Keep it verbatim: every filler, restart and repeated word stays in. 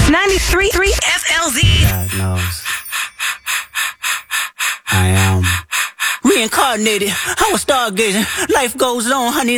ninety-three point three F L Z. God knows. I am reincarnated. I was stargazing. Life goes on, honey.